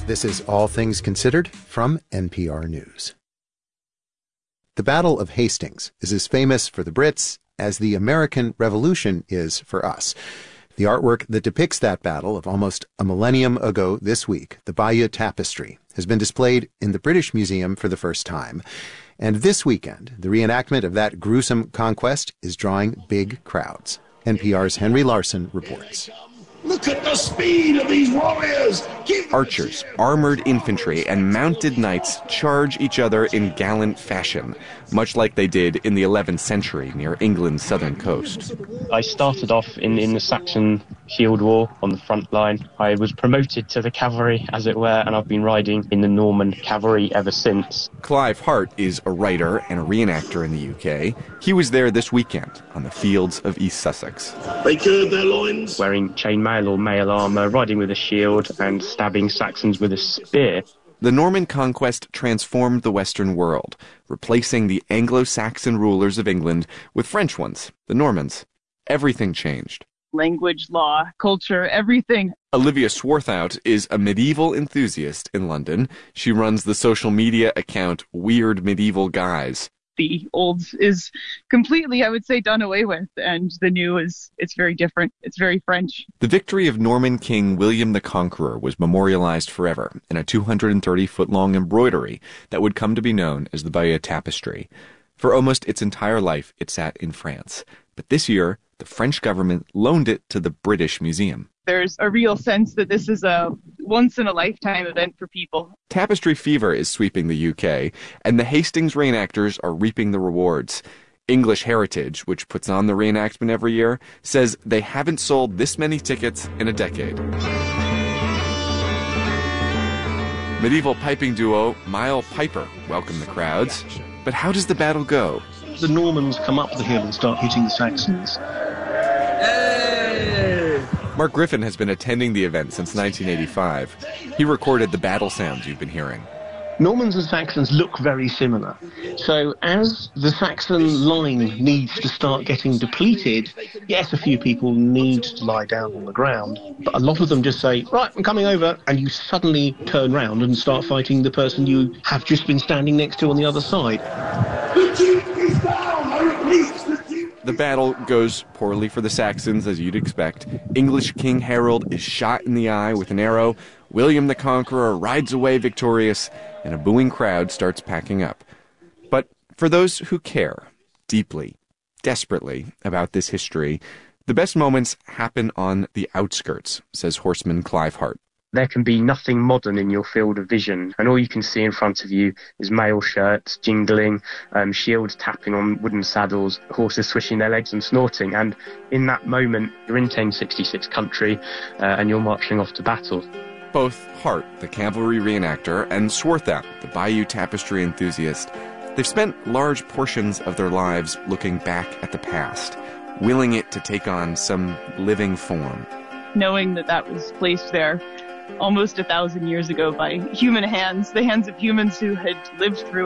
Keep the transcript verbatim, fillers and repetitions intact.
This is All Things Considered from N P R News. The Battle of Hastings is as famous for the Brits as the American Revolution is for us. The artwork that depicts that battle of almost a millennium ago this week, the Bayeux Tapestry, has been displayed in the British Museum for the first time. And this weekend, the reenactment of that gruesome conquest is drawing big crowds. N P R's Henry Larson reports. Look at the speed of these warriors! Give Archers, armored infantry, and mounted knights charge each other in gallant fashion, much like they did in the eleventh century near England's southern coast. I started off in, in the Saxon Shield War on the front line. I was promoted to the cavalry, as it were, and I've been riding in the Norman cavalry ever since. Clive Hart is a writer and a reenactor in the U K. He was there this weekend on the fields of East Sussex. They curve their loins. Wearing chainmail or mail armour, riding with a shield and stabbing Saxons with a spear. The Norman conquest transformed the Western world, replacing the Anglo-Saxon rulers of England with French ones, the Normans. Everything changed. Language, law, culture, everything. Olivia Swarthout is a medieval enthusiast in London. She runs the social media account Weird Medieval Guys. The old is completely, I would say, done away with, and the new is, it's very different. It's very French. The victory of Norman King William the Conqueror was memorialized forever in a two hundred thirty foot long embroidery that would come to be known as the Bayeux Tapestry. For almost its entire life, it sat in France. But this year, the French government loaned it to the British Museum. There's a real sense that this is a once-in-a-lifetime event for people. Tapestry fever is sweeping the U K, and the Hastings reenactors are reaping the rewards. English Heritage, which puts on the reenactment every year, says they haven't sold this many tickets in a decade. Medieval piping duo Mile Piper welcomed the crowds. But how does the battle go? The Normans come up the hill and start hitting the Saxons. Mark Griffin has been attending the event since nineteen eighty-five. He recorded the battle sounds you've been hearing. Normans and Saxons look very similar. So as the Saxon line needs to start getting depleted, yes, a few people need to lie down on the ground, but a lot of them just say, right, I'm coming over, and you suddenly turn round and start fighting the person you have just been standing next to on the other side. The Duke is down! I repeat, the Duke. The battle goes poorly for the Saxons, as you'd expect. English King Harold is shot in the eye with an arrow. William the Conqueror rides away victorious, and a booing crowd starts packing up. But for those who care deeply, desperately about this history, the best moments happen on the outskirts, says horseman Clive Hart. There can be nothing modern in your field of vision, and all you can see in front of you is mail shirts jingling, um, shields tapping on wooden saddles, horses swishing their legs and snorting, and in that moment, you're in ten sixty-six country, uh, and you're marching off to battle. Both Hart, the cavalry reenactor, and Swarthout, the Bayeux Tapestry enthusiast, they've spent large portions of their lives looking back at the past, willing it to take on some living form. Knowing that that was placed there almost a thousand years ago by human hands, the hands of humans who had lived through